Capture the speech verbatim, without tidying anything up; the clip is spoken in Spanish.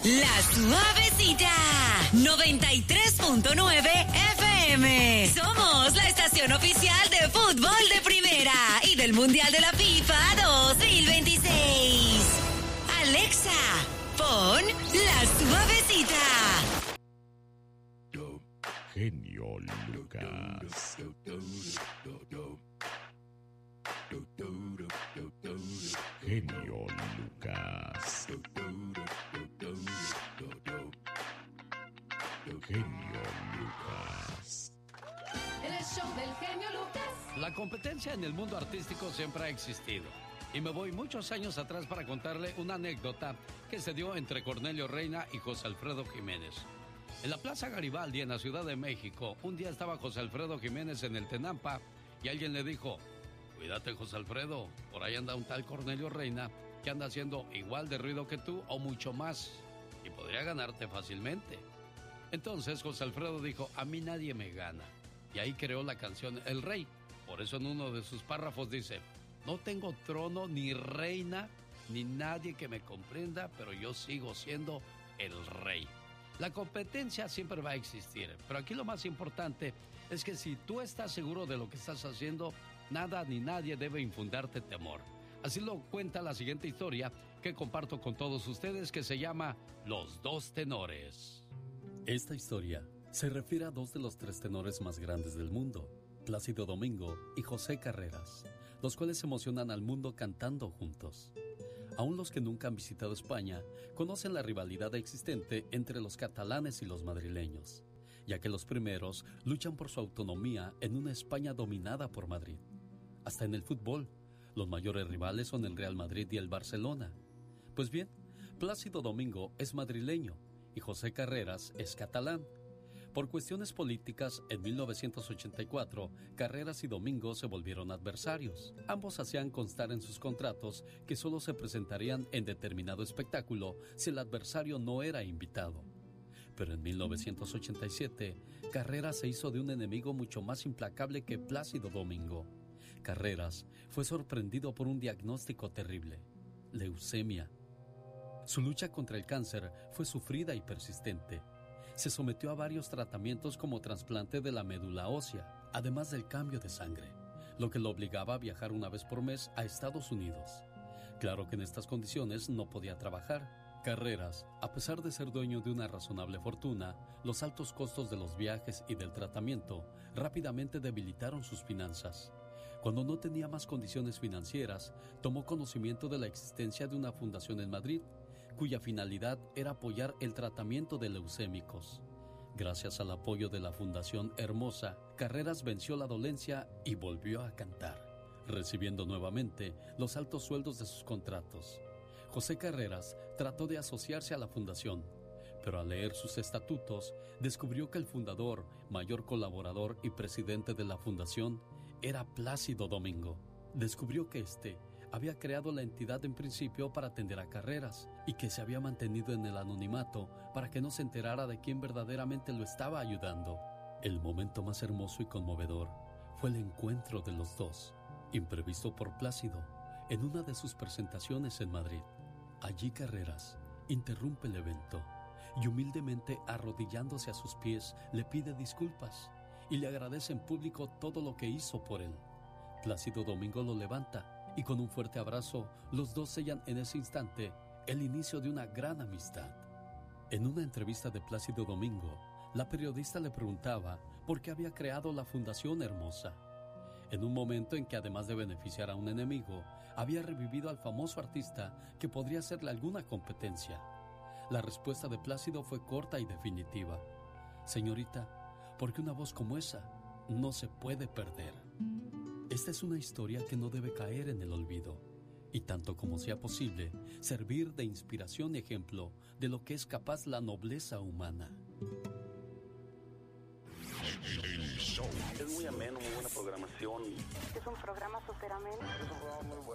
La Suavecita, noventa y tres punto nueve F M. Somos la estación oficial de fútbol de primera y del Mundial de la FIFA dos mil veintiséis. Alexa, pon La Suavecita. Genio Lucas. Genio Lucas. Genio Lucas. El show del genio Lucas. La competencia en el mundo artístico siempre ha existido. Y me voy muchos años atrás para contarle una anécdota que se dio entre Cornelio Reina y José Alfredo Jiménez. En la Plaza Garibaldi, en la Ciudad de México, un día estaba José Alfredo Jiménez en el Tenampa y alguien le dijo: cuídate, José Alfredo, por ahí anda un tal Cornelio Reina que anda haciendo igual de ruido que tú o mucho más y podría ganarte fácilmente. Entonces José Alfredo dijo: a mí nadie me gana. Y ahí creó la canción El Rey. Por eso en uno de sus párrafos dice: no tengo trono ni reina ni nadie que me comprenda, pero yo sigo siendo el rey. La competencia siempre va a existir, pero aquí lo más importante es que si tú estás seguro de lo que estás haciendo, nada ni nadie debe infundarte temor. Así lo cuenta la siguiente historia que comparto con todos ustedes, que se llama Los Dos Tenores. Esta historia se refiere a dos de los tres tenores más grandes del mundo, Plácido Domingo y José Carreras, los cuales emocionan al mundo cantando juntos. Aún los que nunca han visitado España conocen la rivalidad existente entre los catalanes y los madrileños, ya que los primeros luchan por su autonomía en una España dominada por Madrid. Hasta en el fútbol, los mayores rivales son el Real Madrid y el Barcelona. Pues bien, Plácido Domingo es madrileño y José Carreras es catalán. Por cuestiones políticas, en mil novecientos ochenta y cuatro, Carreras y Domingo se volvieron adversarios. Ambos hacían constar en sus contratos que solo se presentarían en determinado espectáculo si el adversario no era invitado. Pero en mil novecientos ochenta y siete, Carreras se hizo de un enemigo mucho más implacable que Plácido Domingo. Carreras fue sorprendido por un diagnóstico terrible: leucemia. Su lucha contra el cáncer fue sufrida y persistente. Se sometió a varios tratamientos como trasplante de la médula ósea, además del cambio de sangre, lo que lo obligaba a viajar una vez por mes a Estados Unidos. Claro que en estas condiciones no podía trabajar. Carreras, a pesar de ser dueño de una razonable fortuna, los altos costos de los viajes y del tratamiento rápidamente debilitaron sus finanzas. Cuando no tenía más condiciones financieras, tomó conocimiento de la existencia de una fundación en Madrid, cuya finalidad era apoyar el tratamiento de leucémicos. Gracias al apoyo de la Fundación Hermosa, Carreras venció la dolencia y volvió a cantar, recibiendo nuevamente los altos sueldos de sus contratos. José Carreras trató de asociarse a la fundación, pero al leer sus estatutos, descubrió que el fundador, mayor colaborador y presidente de la fundación era Plácido Domingo. Descubrió que éste había creado la entidad en principio para atender a Carreras y que se había mantenido en el anonimato para que no se enterara de quién verdaderamente lo estaba ayudando. El momento más hermoso y conmovedor fue el encuentro de los dos, imprevisto por Plácido, en una de sus presentaciones en Madrid. Allí Carreras interrumpe el evento y humildemente arrodillándose a sus pies le pide disculpas y le agradece en público todo lo que hizo por él. Plácido Domingo lo levanta y con un fuerte abrazo los dos sellan en ese instante el inicio de una gran amistad. En una entrevista de Plácido Domingo, la periodista le preguntaba por qué había creado la Fundación Hermosa, en un momento en que, además de beneficiar a un enemigo, había revivido al famoso artista que podría hacerle alguna competencia. La respuesta de Plácido fue corta y definitiva: señorita, porque una voz como esa no se puede perder. Esta es una historia que no debe caer en el olvido y, tanto como sea posible, servir de inspiración y ejemplo de lo que es capaz la nobleza humana. Es muy ameno, muy buena programación. Es un programa súper ameno. Es un programa muy bueno.